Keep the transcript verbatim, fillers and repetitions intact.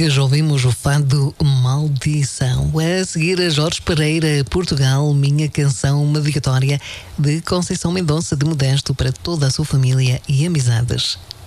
Já ouvimos o fado Maldição. A seguir, a Jorge Pereira, Portugal, Minha Canção, uma dedicatória de Conceição Mendonça de Modesto para toda a sua família e amizades.